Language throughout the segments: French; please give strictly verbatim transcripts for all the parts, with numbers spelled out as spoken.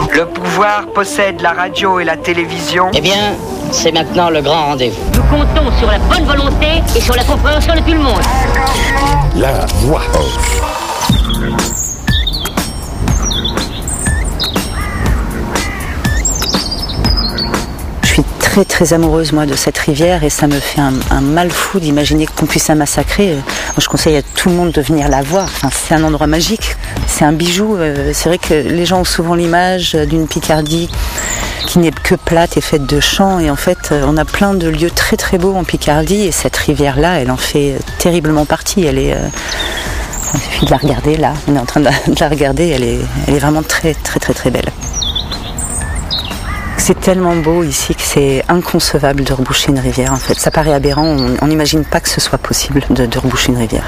Le pouvoir possède la radio et la télévision. Eh bien, c'est maintenant le grand rendez-vous. Nous comptons sur la bonne volonté et sur la compréhension de tout le monde. La voix off. Je suis très très amoureuse moi de cette rivière et ça me fait un, un mal fou d'imaginer qu'on puisse la massacrer. Moi, je conseille à tout le monde de venir la voir. Enfin, c'est un endroit magique, c'est un bijou. C'est vrai que les gens ont souvent l'image d'une Picardie qui n'est que plate et faite de champs. Et en fait, on a plein de lieux très très beaux en Picardie et cette rivière-là, elle en fait terriblement partie. Elle est, euh, il suffit de la regarder là. On est en train de la, de la regarder. Elle est, elle est vraiment très très très très belle. C'est tellement beau ici que c'est inconcevable de reboucher une rivière. En fait, ça paraît aberrant. On n'imagine pas que ce soit possible de, de reboucher une rivière.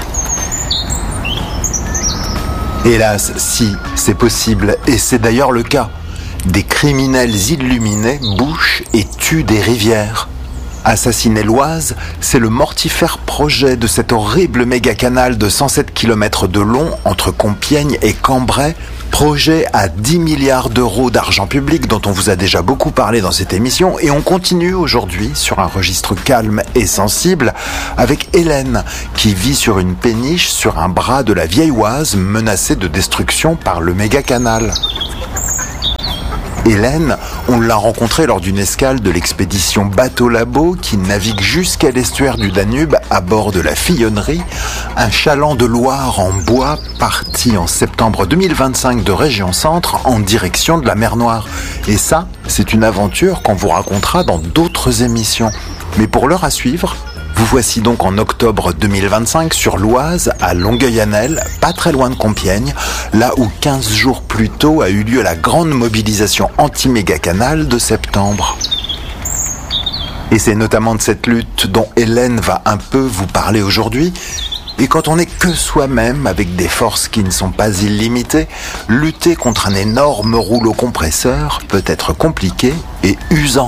Hélas, si, c'est possible, et c'est d'ailleurs le cas. Des criminels illuminés bouchent et tuent des rivières. Assassiner l'Oise, c'est le mortifère projet de cet horrible méga-canal de cent sept kilomètres de long entre Compiègne et Cambrai, projet à dix milliards d'euros d'argent public dont on vous a déjà beaucoup parlé dans cette émission, et on continue aujourd'hui sur un registre calme et sensible avec Hélène qui vit sur une péniche sur un bras de la vieille Oise menacée de destruction par le méga-canal. Hélène, on l'a rencontrée lors d'une escale de l'expédition Bateau Labo qui navigue jusqu'à l'estuaire du Danube à bord de la Fillonnerie, un chaland de Loire en bois parti en septembre deux mille vingt-cinq de Région Centre en direction de la mer Noire. Et ça, c'est une aventure qu'on vous racontera dans d'autres émissions. Mais pour l'heure à suivre, vous voici donc en octobre deux mille vingt-cinq sur l'Oise, à Longueuil-Annel, pas très loin de Compiègne, là où quinze jours plus tôt a eu lieu la grande mobilisation anti-méga-canal de septembre. Et c'est notamment de cette lutte dont Hélène va un peu vous parler aujourd'hui. Et quand on n'est que soi-même, avec des forces qui ne sont pas illimitées, lutter contre un énorme rouleau compresseur peut être compliqué et usant.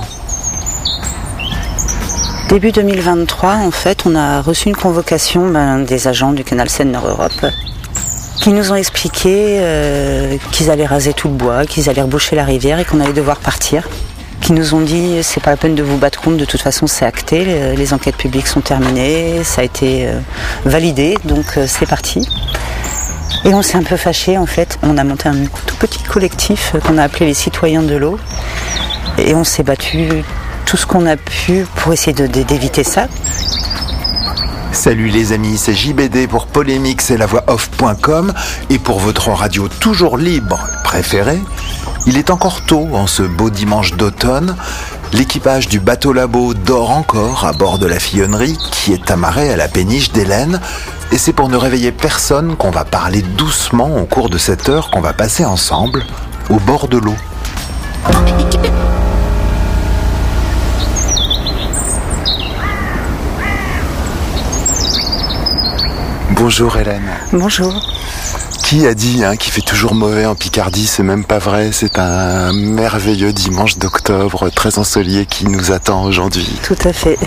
Début deux mille vingt-trois, en fait, on a reçu une convocation ben, des agents du canal Seine-Nord-Europe qui nous ont expliqué euh, qu'ils allaient raser tout le bois, qu'ils allaient reboucher la rivière et qu'on allait devoir partir. Qui nous ont dit c'est pas la peine de vous battre contre, de toute façon c'est acté, les, les enquêtes publiques sont terminées, ça a été euh, validé, donc euh, c'est parti. Et on s'est un peu fâchés en fait, on a monté un tout petit collectif euh, qu'on a appelé les citoyens de l'eau et on s'est battu tout ce qu'on a pu pour essayer de, de, d'éviter ça. Salut les amis, c'est J B D pour Polémix et la voix off point com et pour votre radio toujours libre préférée. Il est encore tôt en ce beau dimanche d'automne. L'équipage du Bateau Labo dort encore à bord de la Fillonnerie qui est amarrée à la péniche d'Hélène. Et c'est pour ne réveiller personne qu'on va parler doucement au cours de cette heure qu'on va passer ensemble au bord de l'eau. Bonjour Hélène. Bonjour. Qui a dit hein, qu'il fait toujours mauvais en Picardie? C'est même pas vrai, c'est un merveilleux dimanche d'octobre très ensoleillé qui nous attend aujourd'hui. Tout à fait.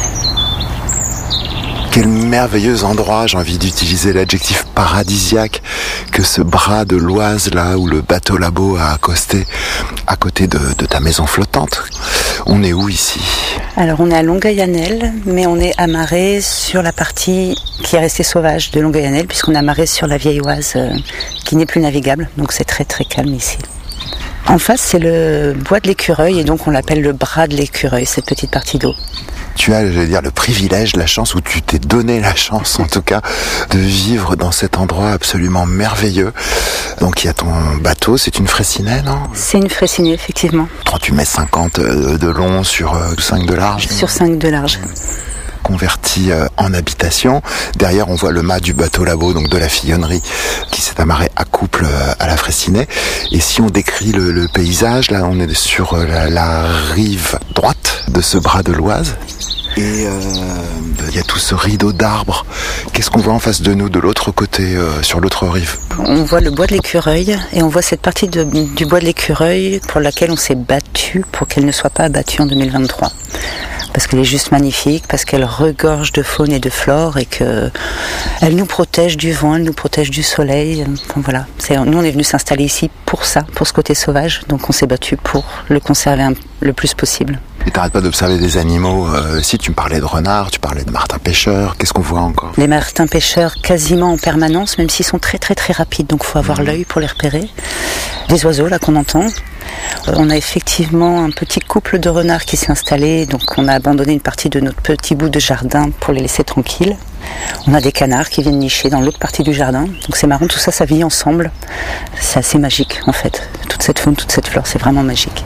Quel merveilleux endroit, j'ai envie d'utiliser l'adjectif paradisiaque, que ce bras de l'Oise là où le Bateau Labo a accosté à côté de, de ta maison flottante. On est où ici? Alors on est à Longueuil-Annel, mais on est amarré sur la partie qui est restée sauvage de Longueuil-Annel, puisqu'on est amarré sur la vieille Oise euh, qui n'est plus navigable, donc c'est très très calme ici. En face c'est le bois de l'écureuil et donc on l'appelle le bras de l'écureuil, cette petite partie d'eau. Tu as, je veux dire, le privilège, la chance, ou tu t'es donné la chance, en tout cas, de vivre dans cet endroit absolument merveilleux. Donc, il y a ton bateau, c'est une Fraissinet, non? C'est une Fraissinet, effectivement. trente-huit mètres cinquante de long sur cinq de large. Sur cinq de large. Converti en habitation. Derrière, on voit le mât du Bateau Labo, donc de la Fillonnerie, qui s'est amarré à couple à la Fraissinet. Et si on décrit le, le paysage, là, on est sur la, la rive droite de ce bras de l'Oise. Et euh, il y a tout ce rideau d'arbres. Qu'est-ce qu'on voit en face de nous, de l'autre côté, euh, sur l'autre rive? On voit le bois de l'écureuil et on voit cette partie de, du bois de l'écureuil pour laquelle on s'est battu pour qu'elle ne soit pas abattue en deux mille vingt-trois. parce qu'elle est juste magnifique, parce qu'elle regorge de faune et de flore et que elle nous protège du vent, elle nous protège du soleil. Enfin, voilà. C'est, nous, on est venu s'installer ici pour ça, pour ce côté sauvage. Donc, on s'est battu pour le conserver un, le plus possible. Et t'arrêtes pas d'observer des animaux. Euh, si tu me parlais de renards, tu parlais de martins pêcheurs, qu'est-ce qu'on voit encore? Les martins pêcheurs quasiment en permanence, même s'ils sont très très très rapides, donc il faut avoir mmh. l'œil pour les repérer. Des oiseaux là qu'on entend. Euh, on a effectivement un petit couple de renards qui s'est installé, donc on a abandonné une partie de notre petit bout de jardin pour les laisser tranquilles. On a des canards qui viennent nicher dans l'autre partie du jardin, donc c'est marrant, tout ça, ça vit ensemble. C'est assez magique en fait. Toute cette faune, toute cette flore, c'est vraiment magique.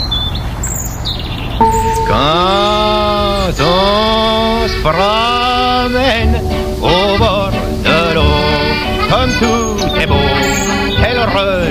Quand on se promène au bord de l'eau, comme tout est beau